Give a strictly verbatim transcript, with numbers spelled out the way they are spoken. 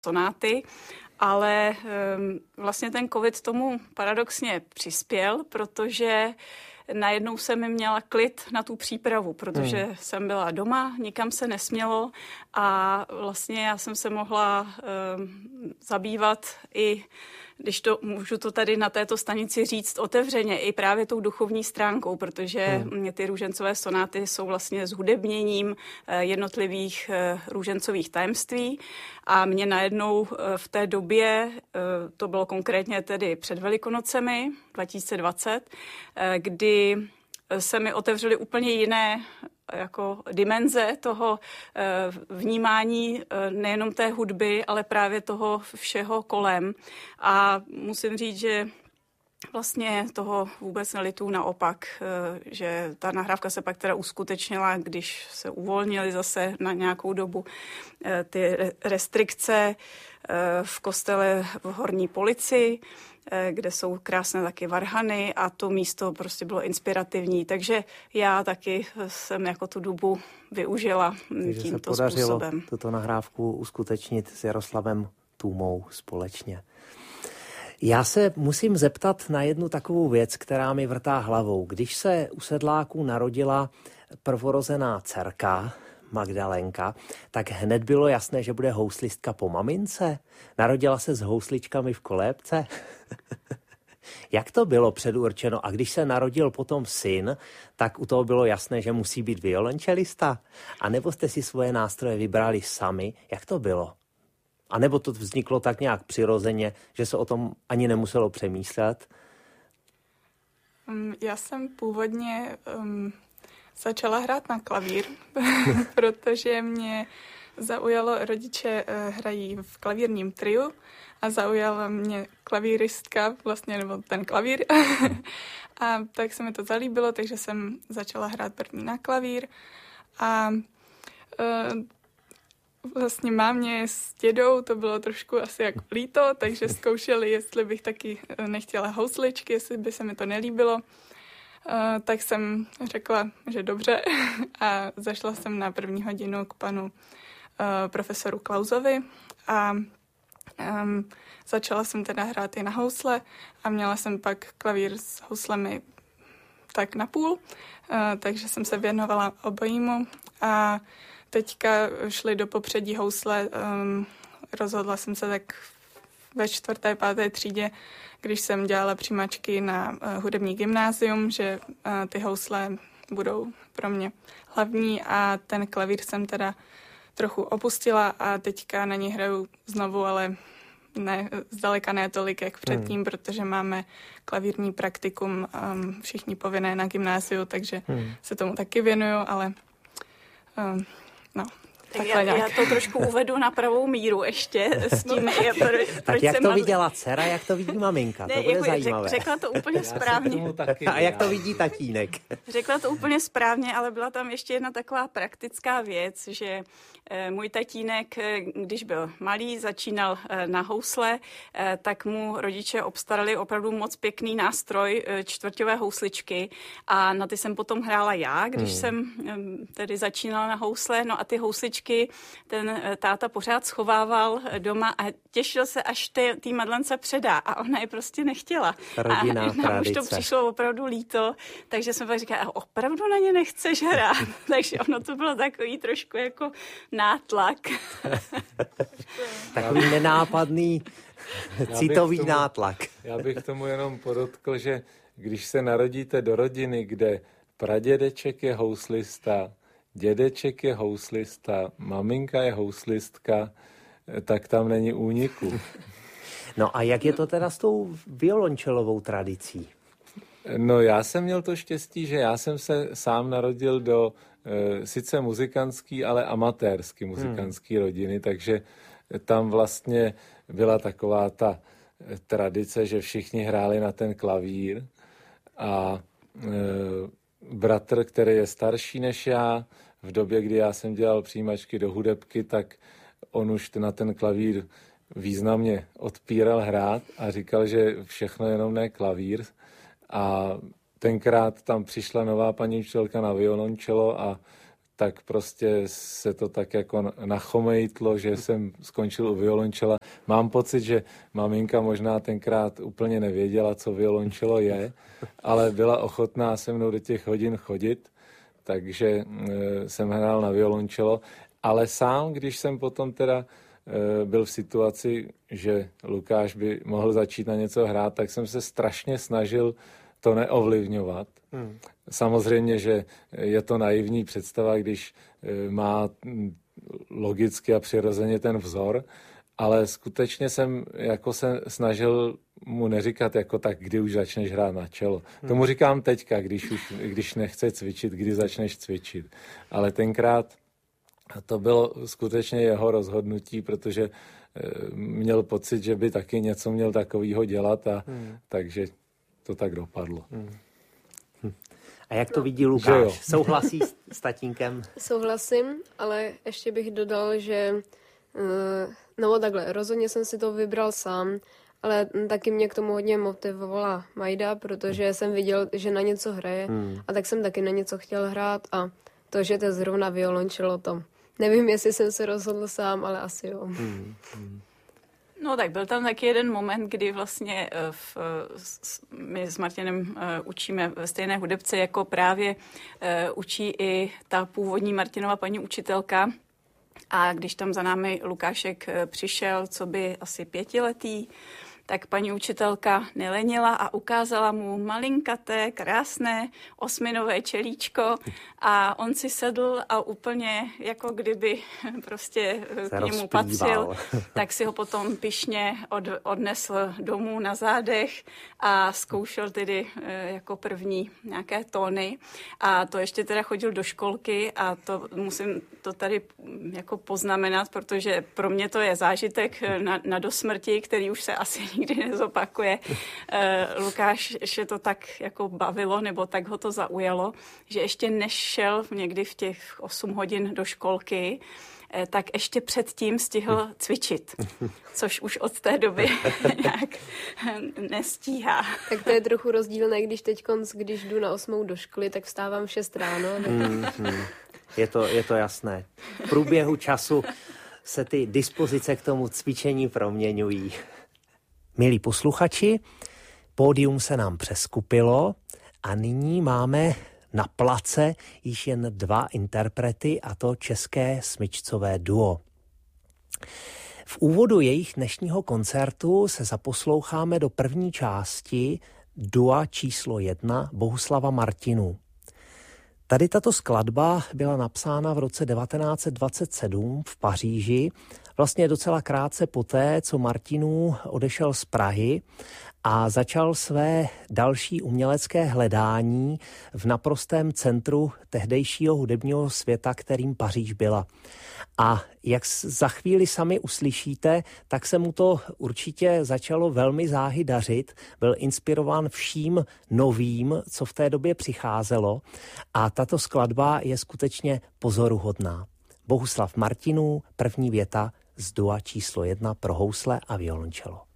sonáty, ale vlastně ten covid tomu paradoxně přispěl, protože najednou jsem měla klid na tu přípravu, protože hmm. jsem byla doma, nikam se nesmělo a vlastně já jsem se mohla um, zabývat i, když to můžu to tady na této stanici říct otevřeně, i právě tou duchovní stránkou, protože hmm. ty růžencové sonáty jsou vlastně zhudebněním jednotlivých růžencových tajemství a mě najednou v té době, to bylo konkrétně tedy před Velikonocemi dva tisíce dvacet, kdy se mi otevřely úplně jiné jako dimenze toho vnímání nejenom té hudby, ale právě toho všeho kolem. A musím říct, že vlastně toho vůbec nelitu, naopak, že ta nahrávka se pak teda uskutečnila, když se uvolnily zase na nějakou dobu ty restrikce v kostele v Horní Polici, kde jsou krásné taky varhany a to místo prostě bylo inspirativní. Takže já taky jsem jako tu dobu využila Takže tímto se podařilo způsobem. tuto nahrávku uskutečnit s Jaroslavem Tůmou společně. Já se musím zeptat na jednu takovou věc, která mi vrtá hlavou. Když se u sedláků narodila prvorozená dcerka Magdalenka, tak hned bylo jasné, že bude houslistka po mamince? Narodila se s housličkami v kolébce? Jak to bylo předurčeno? A když se narodil potom syn, tak u toho bylo jasné, že musí být violončelista? A nebo jste si svoje nástroje vybrali sami? Jak to bylo? A nebo to vzniklo tak nějak přirozeně, že se o tom ani nemuselo přemýšlet? Já jsem původně um, začala hrát na klavír, protože mě zaujalo, rodiče uh, hrají v klavírním triu a zaujala mě klavíristka, vlastně, nebo ten klavír. A tak se mi to zalíbilo, takže jsem začala hrát první na klavír. A uh, vlastně mámě s dědou to bylo trošku asi jako líto, takže zkoušeli, jestli bych taky nechtěla housličky, jestli by se mi to nelíbilo. Uh, tak jsem řekla, že dobře a zašla jsem na první hodinu k panu uh, profesoru Klausovi a um, začala jsem teda hrát i na housle a měla jsem pak klavír s houslemi tak na půl, uh, takže jsem se věnovala obojímu a teďka šly do popředí housle, um, rozhodla jsem se tak ve čtvrté, páté třídě, když jsem dělala přijímačky na uh, hudební gymnázium, že uh, ty housle budou pro mě hlavní a ten klavír jsem teda trochu opustila a teďka na ní hraju znovu, ale ne, zdaleka ne tolik, jak předtím, hmm. protože máme klavírní praktikum um, všichni povinné na gymnáziu, takže hmm. se tomu taky věnuju, ale um, no. Tak já, já to trošku uvedu na pravou míru ještě s tím. Je, pro, tak jak to madl... viděla dcera, jak to vidí maminka? Ne, to bude jako, zajímavé. Řek, řekla to úplně správně. A jak to vidí tatínek? Řekla to úplně správně, ale byla tam ještě jedna taková praktická věc, že e, můj tatínek, když byl malý, začínal e, na housle, e, tak mu rodiče obstarali opravdu moc pěkný nástroj, e, čtvrťové housličky a na ty jsem potom hrála já, když hmm. jsem e, tedy začínala na housle, no a ty housličky ten táta pořád schovával doma a těšil se, až té Madlence předá a ona je prostě nechtěla. Rodinná a nám už to přišlo opravdu líto, takže jsem pak říkala, opravdu na ně nechceš hrát. Takže ono to bylo takový trošku jako nátlak. Takový nenápadný citový tomu, nátlak. Já bych tomu jenom podotkl, že když se narodíte do rodiny, kde pradědeček je houslista, dědeček je houslista, maminka je houslistka, tak tam není úniku. No a jak je to teda s tou violončelovou tradicí? No já jsem měl to štěstí, že já jsem se sám narodil do e, sice muzikantský, ale amatérský muzikantský hmm. rodiny, takže tam vlastně byla taková ta tradice, že všichni hráli na ten klavír a e, bratr, který je starší než já, v době, kdy já jsem dělal přijímačky do hudebky, tak on už na ten klavír významně odpíral hrát a říkal, že všechno jenom ne klavír. A tenkrát tam přišla nová paní učitelka na violončelo a tak prostě se to tak jako nachomejtlo, že jsem skončil u violončela. Mám pocit, že maminka možná tenkrát úplně nevěděla, co violončelo je, ale byla ochotná se mnou do těch hodin chodit, takže e, jsem hrál na violončelo. Ale sám, když jsem potom teda e, byl v situaci, že Lukáš by mohl začít na něco hrát, tak jsem se strašně snažil to neovlivňovat. Hmm. Samozřejmě, že je to naivní představa, když má logicky a přirozeně ten vzor, ale skutečně jsem jako se snažil mu neříkat jako tak, kdy už začneš hrát na čelo. Hmm. Tomu říkám teďka, když, už, když nechce cvičit, kdy začneš cvičit. Ale tenkrát to bylo skutečně jeho rozhodnutí, protože měl pocit, že by taky něco měl takového dělat a hmm. takže to tak dopadlo. Hmm. Hm. A jak to no. vidí Lukáš? Souhlasí s tatínkem? Souhlasím, ale ještě bych dodal, že no takhle, rozhodně jsem si to vybral sám, ale taky mě k tomu hodně motivovala Majda, protože jsem viděl, že na něco hraje hmm. a tak jsem taky na něco chtěl hrát a to, že to je zrovna violončelo, to nevím, jestli jsem se rozhodl sám, ale asi jo. Hmm. Hmm. No tak byl tam taky jeden moment, kdy vlastně v, my s Martinem učíme ve stejné hudebce, jako právě učí i ta původní Martinova paní učitelka. A když tam za námi Lukášek přišel, co by asi pětiletý, tak paní učitelka nelenila a ukázala mu malinkaté, krásné osminové čelíčko a on si sedl a úplně jako kdyby prostě k němu patřil, tak si ho potom pyšně od, odnesl domů na zádech a zkoušel tedy jako první nějaké tóny a to ještě teda chodil do školky a to musím to tady jako poznamenat, protože pro mě to je zážitek na, na dosmrti, který už se asi nikdy nezopakuje. Lukáš že to tak jako bavilo, nebo tak ho to zaujalo, že ještě než šel někdy v těch osm hodin do školky, tak ještě předtím stihl cvičit, což už od té doby nějak nestíhá. Tak to je trochu rozdílné, když teď, když jdu na osmou do školy, tak vstávám v šest ráno. Hmm, hmm. Je to, je to jasné. V průběhu času se ty dispozice k tomu cvičení proměňují. Milí posluchači, pódium se nám přeskupilo a nyní máme na place již jen dva interprety, a to české smyčcové duo. V úvodu jejich dnešního koncertu se zaposloucháme do první části dua číslo jedna Bohuslava Martinů. Tady tato skladba byla napsána v roce devatenáct set dvacet sedm v Paříži, vlastně docela krátce poté, co Martinů odešel z Prahy a začal své další umělecké hledání v naprostém centru tehdejšího hudebního světa, kterým Paříž byla. A jak za chvíli sami uslyšíte, tak se mu to určitě začalo velmi záhy dařit. Byl inspirován vším novým, co v té době přicházelo. A tato skladba je skutečně pozoruhodná. Bohuslav Martinů, první věta z dua číslo jedna pro housle a violončelo.